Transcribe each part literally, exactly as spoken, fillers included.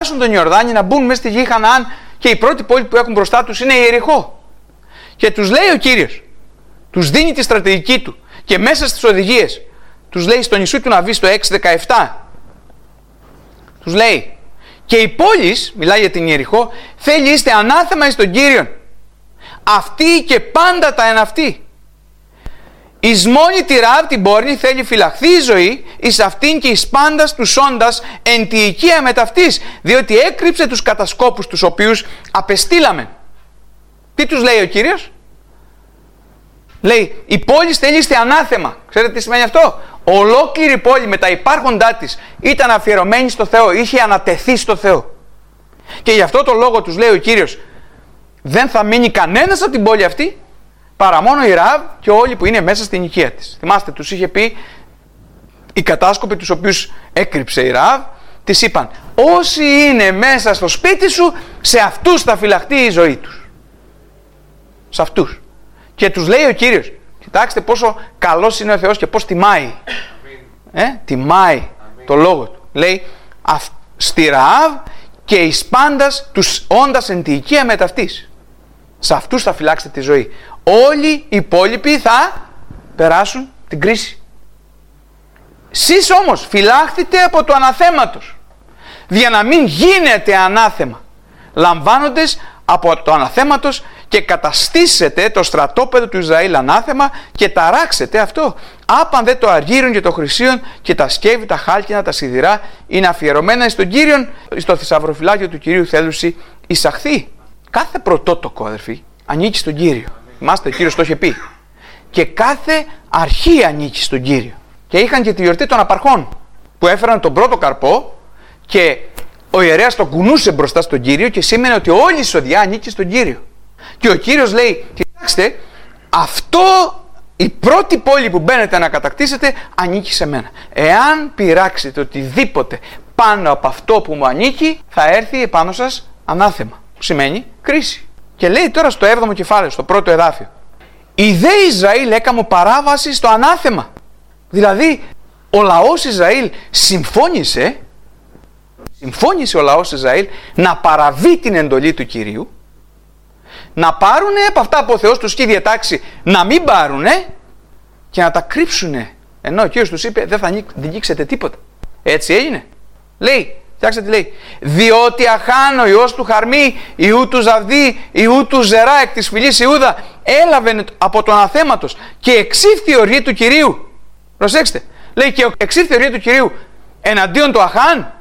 περάσουν τον Ιορδάνη, να μπουν μέσα στη γη Χαναάν, και η πρώτη πόλη που έχουν μπροστά τους είναι η Ιεριχώ. Και τους λέει ο Κύριος, τους δίνει τη στρατηγική του και μέσα στις οδηγίες τους λέει στο νησί του Ναβί στο έξι δεκαεπτά, τους λέει, και η πόλη, μιλάει για την Ιεριχώ, θέλει είστε ανάθεμα εις τον Κύριον, αυτή και πάντα τα εν αυτή. Εις μόνη τη Ραβ την πόρνη θέλει φυλαχθεί η ζωή, εις αυτήν και εις πάντας του σώντας εν τη οικία μεταυτής, διότι έκρυψε τους κατασκόπους τους οποίους απεστήλαμε. Τι τους λέει ο Κύριος? Λέει, η πόλη θέλει είστε ανάθεμα. Ξέρετε τι σημαίνει αυτό? Ολόκληρη πόλη με τα υπάρχοντά της ήταν αφιερωμένη στο Θεό, είχε ανατεθεί στο Θεό. Και γι' αυτό το λόγο τους λέει ο Κύριος, δεν θα μείνει κανένας από την πόλη αυτή, παρά μόνο η Ραβ και όλοι που είναι μέσα στην οικία της. Θυμάστε, τους είχε πει οι κατάσκοποι τους οποίους έκρυψε η Ραβ, τις είπαν, όσοι είναι μέσα στο σπίτι σου, σε αυτούς θα φυλαχτεί η ζωή τους. Σε αυτούς. Και τους λέει ο Κύριος, κοιτάξτε πόσο καλός είναι ο Θεός και πώς τιμάει. Ε, τιμάει το λόγο του. Λέει, στη Ραβ και εις πάντας τους όντας εν τη οικία μεταυτής. Σε αυτούς θα φυλάξετε τη ζωή. Όλοι οι υπόλοιποι θα περάσουν την κρίση. Σεις όμως φυλάχθητε από το αναθέματος, για να μην γίνετε ανάθεμα, λαμβάνοντες από το αναθέματος και καταστήσετε το στρατόπεδο του Ισραήλ ανάθεμα και ταράξετε αυτό. Άπαν δε το αργύρον και το χρυσίον και τα σκεύη, τα χάλκινα, τα σιδηρά είναι αφιερωμένα στον Κύριον, στο θησαυροφυλάκιο του Κυρίου θέλουση εισαχθεί. Κάθε πρωτότοκο, αδερφοί, ανήκει στον Κύριο. Θυμάστε, ο Κύριος το είχε πει. Και κάθε αρχή ανήκει στον Κύριο. Και είχαν και τη γιορτή των απαρχών, που έφεραν τον πρώτο καρπό και ο ιερέας τον κουνούσε μπροστά στον Κύριο και σήμαινε ότι όλη η σοδιά ανήκει στον Κύριο. Και ο Κύριος λέει, κοιτάξτε, αυτό, η πρώτη πόλη που μπαίνετε να κατακτήσετε ανήκει σε μένα. Εάν πειράξετε οτιδήποτε πάνω από αυτό που μου ανήκει, θα έρθει επάνω σας ανάθεμα, που σημαίνει κρίση. Και λέει τώρα στο έβδομο κεφάλαιο, στο πρώτο εδάφιο, η δε Ισραήλ έκαμο παράβαση στο ανάθεμα. Δηλαδή, ο λαός Ισραήλ συμφώνησε, συμφώνησε ο λαός Ισραήλ να παραβεί την εντολή του Κυρίου, να πάρουνε από αυτά που ο Θεός τους είχε διατάξει να μην πάρουνε και να τα κρύψουνε. Ενώ ο Κύριος τους είπε, δεν θα νικήσετε τίποτα. Έτσι έγινε. Λέει, κοιτάξτε τι λέει. Διότι Αχάν ο ιός του Χαρμή, ιού του Ζαβδί, ιού του Ζερά εκ της φυλής Ιούδα, έλαβε από τον αναθέματος και εξήφθη η οργή του Κυρίου. Προσέξτε. Λέει και εξήφθη η οργή του Κυρίου εναντίον του Αχάν.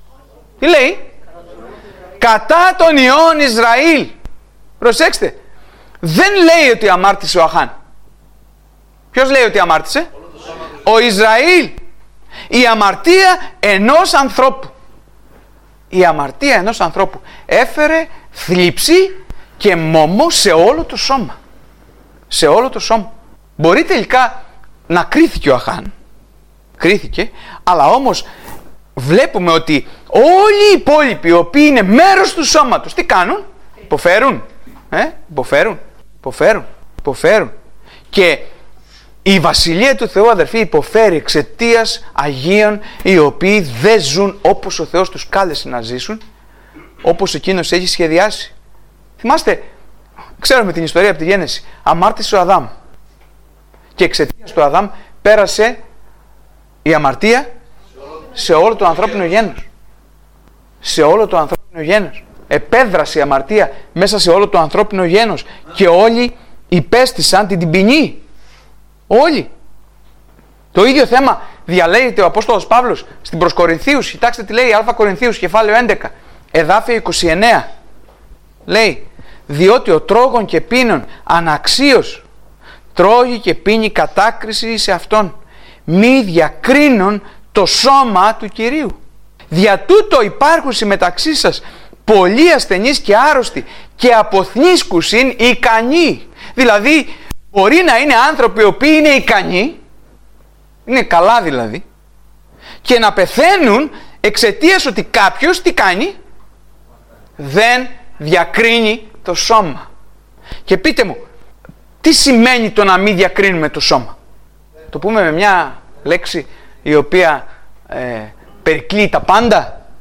Τι λέει? Κατά τον ιών Ισραήλ. Προσέξτε. Δεν λέει ότι αμάρτησε ο Αχάν. Ποιος λέει ότι αμάρτησε? Ο Ισραήλ. Η αμαρτία ενός ανθρώπου. Η αμαρτία ενός ανθρώπου έφερε θλίψη και μωμό σε όλο το σώμα. Σε όλο το σώμα. Μπορεί τελικά να κρίθηκε ο Αχάν. Κρίθηκε, αλλά όμως βλέπουμε ότι όλοι οι υπόλοιποι οι οποίοι είναι μέρος του σώματος, τι κάνουν? Υποφέρουν. Ε? Υποφέρουν. Υποφέρουν. Υποφέρουν. Και η Βασιλεία του Θεού, αδερφοί, υποφέρει εξαιτίας Αγίων οι οποίοι δεν ζουν όπως ο Θεός τους κάλεσε να ζήσουν, όπως Εκείνος έχει σχεδιάσει. Θυμάστε, ξέρουμε την ιστορία από τη Γένεση. Αμάρτησε ο Αδάμ. Και εξαιτίας του Αδάμ πέρασε η αμαρτία σε όλο το ανθρώπινο γένος. Σε όλο το ανθρώπινο γένος. Επέδρασε η αμαρτία μέσα σε όλο το ανθρώπινο γένος. Και όλοι υπέστησαν την ποινή. Όλοι. Το ίδιο θέμα διαλέγεται ο Απόστολος Παύλος στην προς Κορινθίους. Κοιτάξτε τι λέει, Α Κορινθίους κεφάλαιο έντεκα, εδάφιο είκοσι εννέα. Λέει, διότι ο τρώγων και πίνων αναξίως τρώγει και πίνει κατάκριση σε αυτόν, μη διακρίνουν το σώμα του Κυρίου. Δια τούτο υπάρχουν μεταξύ σας πολλοί ασθενείς και άρρωστοι και αποθνίσκουσιν ικανοί. Δηλαδή μπορεί να είναι άνθρωποι οι οποίοι είναι ικανοί, είναι καλά δηλαδή, και να πεθαίνουν εξαιτίας ότι κάποιος τι κάνει? Δεν διακρίνει το σώμα. Και πείτε μου, τι σημαίνει το να μην διακρίνουμε το σώμα? Το πούμε με μια λέξη η οποία ε, περικλείει τα πάντα.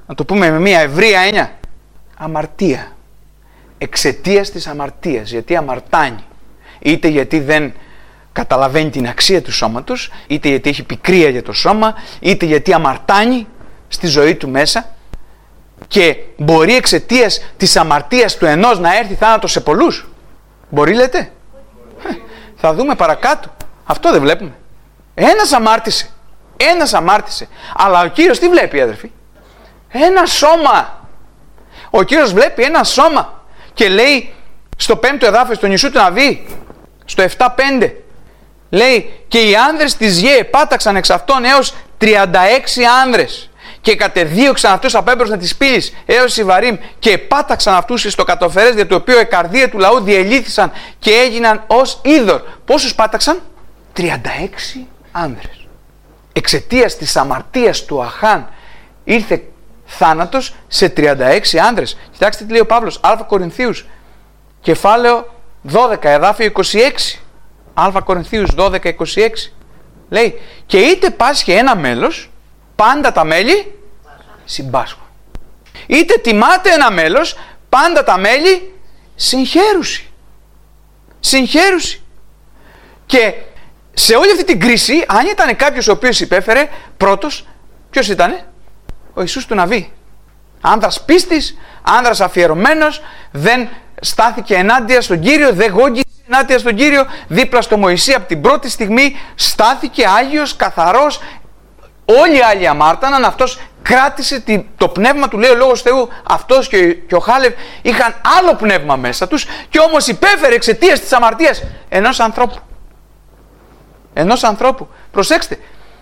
να το πούμε με μια ευρεία έννοια, αμαρτία. Εξαιτίας της αμαρτίας, γιατί αμαρτάνει. Είτε γιατί δεν καταλαβαίνει την αξία του σώματος, είτε γιατί έχει πικρία για το σώμα, είτε γιατί αμαρτάνει στη ζωή του μέσα και μπορεί εξαιτίας της αμαρτίας του ενός να έρθει θάνατος σε πολλούς. Μπορεί, λέτε? Ε, θα δούμε παρακάτω. Αυτό δεν βλέπουμε. Ένας αμάρτησε. Ένας αμάρτησε. Αλλά ο Κύριος τι βλέπει, αδερφοί? Ένα σώμα. Ο Κύριος βλέπει ένα σώμα και λέει στο πέμπτο εδάφιο στον Ιησού του Ναβί, στο επτά πέντε, λέει, και οι άνδρες της γη επάταξαν εξ αυτών έως τριάντα έξι άνδρες και κατεδίωξαν αυτούς απέμπροσθεν της πύλης έως Ιβαρήμ και επάταξαν αυτούς στο κατοφερές, για το οποίο η καρδία του λαού διελύθησαν και έγιναν ως είδωρ. Πόσους πάταξαν? τριάντα έξι άνδρες. Εξαιτίας της αμαρτίας του Αχάν ήρθε θάνατος σε τριάντα έξι άνδρες. Κοιτάξτε τι λέει ο Παύλος, Α Κορινθίους, κεφάλαιο δώδεκα, εδάφιο είκοσι έξι. Α Κορινθίους δώδεκα είκοσι έξι. Λέει, και είτε πάσχει ένα μέλος, πάντα τα μέλη συμπάσχουν. Είτε τιμάται ένα μέλος, πάντα τα μέλη συγχαίρουσι. Συγχαίρουσι. Και σε όλη αυτή την κρίση, αν ήταν κάποιος ο οποίος υπέφερε πρώτος, ποιος ήτανε? Ο Ιησούς του Ναβί. Άνδρας πίστης, άνδρας αφιερωμένος, δεν στάθηκε ενάντια στον Κύριο, δεν γόγγισε ενάντια στον Κύριο, δίπλα στο Μωυσή από την πρώτη στιγμή στάθηκε άγιος, καθαρός. Όλοι οι άλλοι αμάρταναν, αυτός κράτησε το πνεύμα του, λέει ο Λόγος Θεού. Αυτός και ο Χάλευ είχαν άλλο πνεύμα μέσα τους και όμως υπέφερε εξαιτίας της αμαρτίας ενός ανθρώπου. Ενός ανθρώπου. Προσέξτε.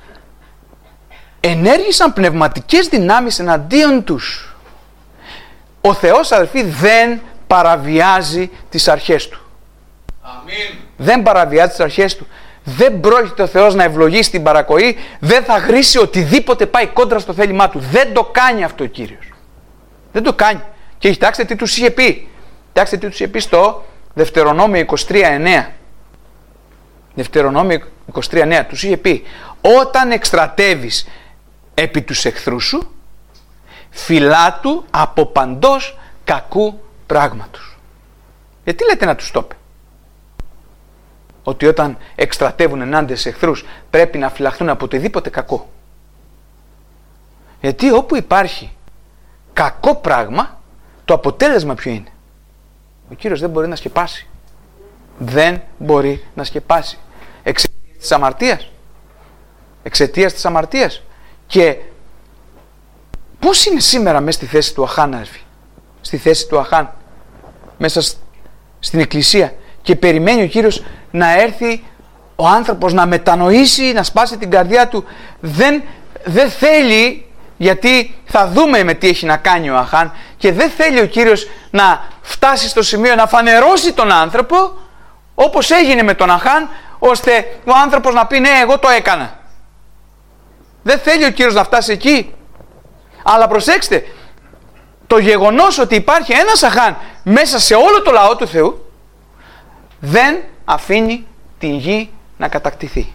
Ενέργησαν πνευματικές δυνάμεις εναντίον τους. Ο Θεός, αδελφοί, δεν παραβιάζει τις αρχές του. Αμήν. Δεν παραβιάζει τις αρχές του. Δεν πρόκειται ο Θεός να ευλογήσει την παρακοή, δεν θα γρήσει οτιδήποτε πάει κόντρα στο θέλημά του. Δεν το κάνει αυτό ο Κύριος. Δεν το κάνει. Και κοιτάξτε τι τους είχε πει. Κοιτάξτε τι τους είχε πει στο Δευτερονόμιο είκοσι τρία εννέα. Δευτερονόμιο είκοσι τρία εννέα τους είχε πει, όταν εκστρατεύεις επί τους εχθρούς σου, φυλάτου από παντός κακού πράγματος. Γιατί λέτε να τους το πει? Ότι όταν εκστρατεύουν ενάντια σε εχθρούς πρέπει να φυλαχθούν από οτιδήποτε κακό. Γιατί όπου υπάρχει κακό πράγμα, το αποτέλεσμα ποιο είναι? Ο Κύριος δεν μπορεί να σκεπάσει. Δεν μπορεί να σκεπάσει. Εξαιτίας της αμαρτίας. Εξαιτίας της αμαρτίας. Και πώς είναι σήμερα μέσα στη θέση του Αχάν, αδελφοί? Στη θέση του Αχάν. Μέσα στην εκκλησία. Και περιμένει ο Κύριος να έρθει ο άνθρωπος να μετανοήσει, να σπάσει την καρδιά του. Δεν, δεν θέλει, γιατί θα δούμε με τι έχει να κάνει ο Αχάν, και δεν θέλει ο Κύριος να φτάσει στο σημείο να φανερώσει τον άνθρωπο όπως έγινε με τον Αχάν, ώστε ο άνθρωπος να πει ναι, εγώ το έκανα. Δεν θέλει ο Κύριος να φτάσει εκεί. Αλλά προσέξτε, το γεγονός ότι υπάρχει ένας Αχάν μέσα σε όλο το λαό του Θεού δεν αφήνει την γη να κατακτηθεί.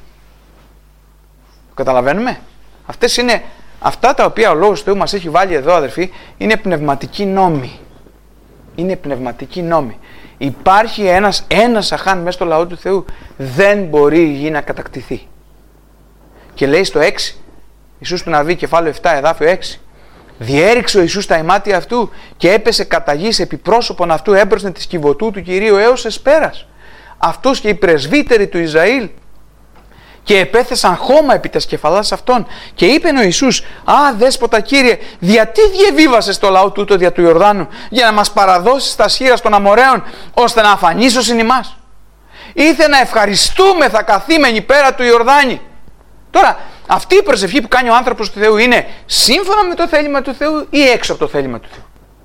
Το καταλαβαίνουμε? Αυτές είναι, αυτά τα οποία ο Λόγος του Θεού μας έχει βάλει εδώ, αδερφοί, είναι πνευματικοί νόμοι. Είναι πνευματικοί νόμοι. Υπάρχει ένας, ένας Αχάν μέσα στο λαό του Θεού, δεν μπορεί η γη να κατακτηθεί. Και λέει στο έξι, Ιησούς του Ναβί, κεφάλαιο επτά, εδάφιο έξι, διέριξε ο Ιησούς τα ημάτια αυτού και έπεσε κατά γης επί πρόσωπον αυτού έμπροσθεν της κυβωτού του Κυρίου έως εσπέρας. Αυτός και οι πρεσβύτεροι του Ισραήλ και επέθεσαν χώμα επί τας κεφαλάς αυτών. Και είπε ο Ιησούς, α, δέσποτα Κύριε, γιατί διεβίβασες το λαό τούτο δια του Ιορδάνου, για να μας παραδώσεις τα σχήρας των Αμοραίων, ώστε να αφανίσωσιν ημάς? Ήθε να ευχαριστούμε θα καθήμενοι πέρα του Ιορδάνη. Τώρα, αυτή η προσευχή που κάνει ο άνθρωπος του Θεού είναι σύμφωνα με το θέλημα του Θεού ή έξω από το θέλημα του Θεού?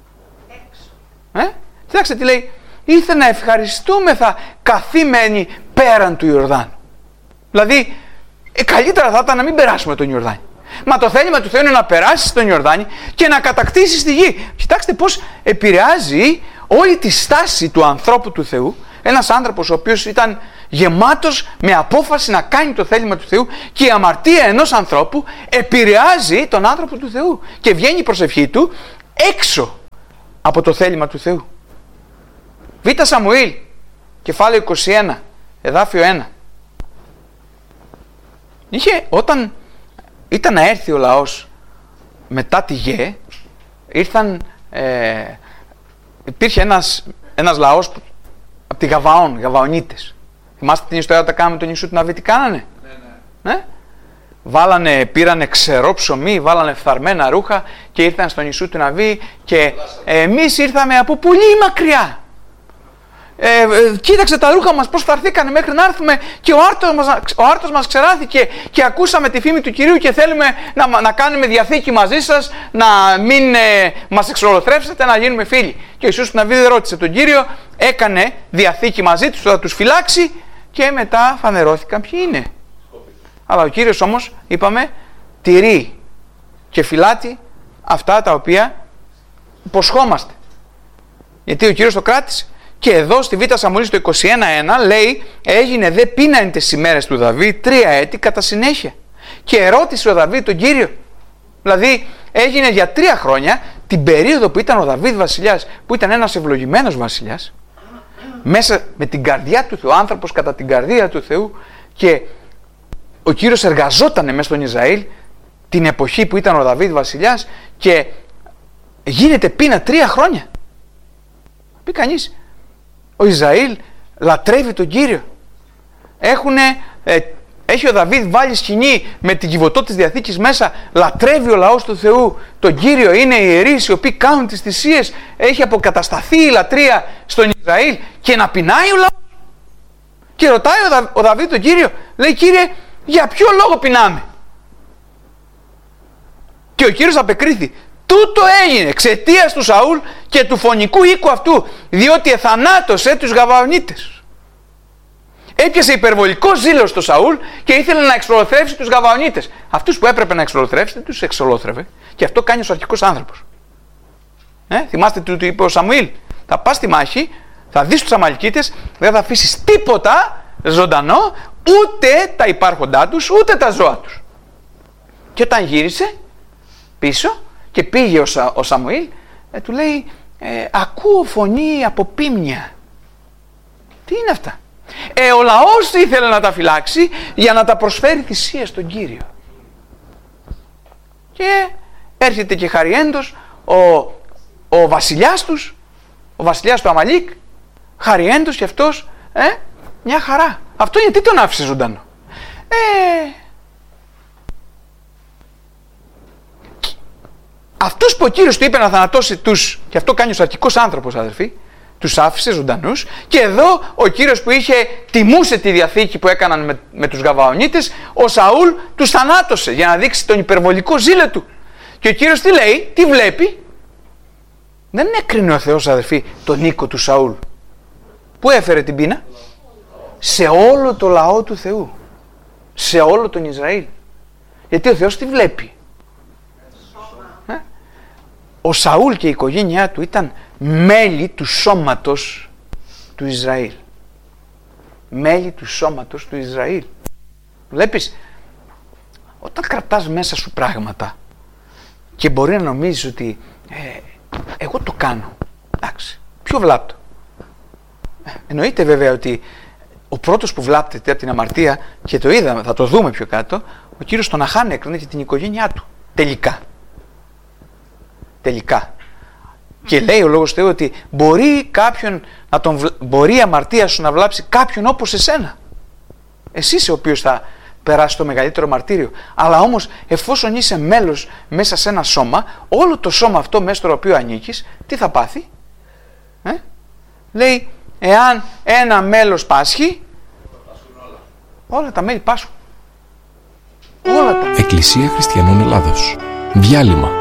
Έξω. Ε? Κοιτάξτε τι λέει. Ήθε να ευχαριστούμεθα καθήμενοι πέραν του Ιορδάνου. Δηλαδή, ε, καλύτερα θα ήταν να μην περάσουμε τον Ιορδάνη. Μα το θέλημα του Θεού είναι να περάσεις τον Ιορδάνη και να κατακτήσεις τη γη. Κοιτάξτε πώς επηρεάζει όλη τη στάση του ανθρώπου του Θεού. Ένας άνθρωπος ο οποίος ήταν γεμάτος με απόφαση να κάνει το θέλημα του Θεού, και η αμαρτία ενός ανθρώπου επηρεάζει τον άνθρωπο του Θεού και βγαίνει η προσευχή του έξω από το θέλημα του Θεού. Β Σαμουήλ, κεφάλαιο είκοσι ένα, εδάφιο ένα. Είχε, όταν ήταν να έρθει ο λαός μετά τη Γε, ήρθαν, ε, υπήρχε ένας, ένας λαός από τη Γαβαών, Γαβαονίτες. Θυμάστε την ιστορία όταν κάναμε τον Ιησού του Ναβί, τι κάνανε? Ναι, ναι. ναι? Βάλανε, πήρανε ξερό ψωμί, βάλανε φθαρμένα ρούχα και ήρθαν στον Ιησού του Ναβί, και ε, εμείς ήρθαμε από πολύ μακριά. Ε, ε, κοίταξε τα ρούχα μας πως φθαρθήκανε μέχρι να έρθουμε, και ο άρτος μας, ο άρτος μας ξεράθηκε, και ακούσαμε τη φήμη του Κυρίου και θέλουμε να, να κάνουμε διαθήκη μαζί σας, να μην ε, μας εξολοθρεύσετε, να γίνουμε φίλοι. Και ο Ιησούς του Ναβί ρώτησε τον Κύριο, έκανε διαθήκη μαζί τους, θα τους φυλάξει, και μετά φανερώθηκαν ποιοι είναι. Αλλά ο Κύριος όμως, είπαμε, τηρεί και φυλάτει αυτά τα οποία υποσχόμαστε. Γιατί ο Κύριος το κράτησε. Και εδώ στη Β Σαμουήλ στο είκοσι ένα ένα λέει, έγινε δε πείνα εν τες ημέρες του Δαβίδ τρία έτη κατά συνέχεια. Και ερώτησε ο Δαβίδ τον Κύριο. Δηλαδή έγινε για τρία χρόνια, την περίοδο που ήταν ο Δαβίδ βασιλιάς, που ήταν ένας ευλογημένος βασιλιάς, μέσα με την καρδιά του Θεού, άνθρωπος κατά την καρδία του Θεού, και ο Κύριος εργαζότανε μέσα στον Ισραήλ την εποχή που ήταν ο Δαβίδ βασιλιάς, και γίνεται πείνα τρία χρόνια. Πει κανείς, ο Ισραήλ λατρεύει τον Κύριο. Έχουνε, ε, έχει ο Δαβίδ βάλει σκηνή με την κυβωτό της Διαθήκης μέσα, λατρεύει ο λαός του Θεού τον Κύριο, είναι οι ιερείς οι οποίοι κάνουν τις θυσίες, έχει αποκατασταθεί η λατρεία στον Ισραήλ, και να πεινάει ο λαός. Και ρωτάει ο, Δα, ο Δαβίδ τον Κύριο, λέει, Κύριε, για ποιο λόγο πεινάμε? Και ο Κύριος απεκρίθη, τούτο έγινε εξαιτίας του Σαούλ και του φωνικού οίκου αυτού, διότι εθανάτωσε τους Γαβαονίτες. Έπιασε υπερβολικό ζήλος στο Σαούλ και ήθελε να εξολοθρεύσει τους Γαβαονίτες. Αυτούς που έπρεπε να εξολοθρεύσει δεν τους εξολόθρευε, και αυτό κάνει ο αρχικός άνθρωπος. Ε, θυμάστε τι του είπε ο Σαμουήλ? Θα πας στη μάχη, θα δεις τους Αμαλικίτες, δεν θα αφήσεις τίποτα ζωντανό, ούτε τα υπάρχοντά τους, ούτε τα ζώα τους. Και όταν γύρισε πίσω και πήγε ο, Σα, ο Σαμουήλ, ε, του λέει, ε, ακούω φωνή από πίμνια. Τι είναι αυτά? Ε, ο λαός ήθελε να τα φυλάξει για να τα προσφέρει θυσία στον Κύριο. Και έρχεται και χαριέντος ο, ο βασιλιάς τους, ο βασιλιάς του Αμαλίκ, χαριέντος και αυτός, ε, μια χαρά. Αυτό γιατί τον άφησε ζωντανό? Ε, αυτούς που ο Κύριος του είπε να θανατώσει τους, και αυτό κάνει ο αρχικός άνθρωπος, αδερφοί, τους άφησε ζωντανούς, και εδώ ο Κύριος που είχε τιμούσε τη διαθήκη που έκαναν με, με τους Γαβαονίτες, ο Σαούλ τους θανάτωσε για να δείξει τον υπερβολικό ζήλο του. Και ο Κύριος τι λέει, τι βλέπει? Δεν έκρινε ο Θεός, αδερφοί, τον οίκο του Σαούλ. Πού έφερε την πείνα? Σε όλο το λαό του Θεού, σε όλο τον Ισραήλ. Γιατί ο Θεός τι βλέπει? Ε? Ο Σαούλ και η οικογένειά του ήταν μέλη του σώματος του Ισραήλ. Μέλη του σώματος του Ισραήλ. Βλέπεις, όταν κρατάς μέσα σου πράγματα και μπορεί να νομίζεις ότι ε, εγώ το κάνω, εντάξει, ποιο βλάπτω? Ε, εννοείται βέβαια ότι ο πρώτος που βλάπτεται από την αμαρτία, και το είδαμε, θα το δούμε πιο κάτω, ο Κύριος τον Αχάν έκρινε και την οικογένειά του. Τελικά. Τελικά. Και λέει ο Λόγος Θεού ότι μπορεί κάποιον να τον, μπορεί η αμαρτία σου να βλάψει κάποιον όπως εσένα. Εσύ είσαι ο οποίος θα περάσει το μεγαλύτερο μαρτύριο. Αλλά όμως εφόσον είσαι μέλος μέσα σε ένα σώμα, όλο το σώμα αυτό μέσα στο οποίο ανήκεις, τι θα πάθει? Ε? Λέει, εάν ένα μέλος πάσχει, όλα τα μέλη πάσχουν. Όλα τα... Εκκλησία Χριστιανών Ελλάδος. Διάλειμμα.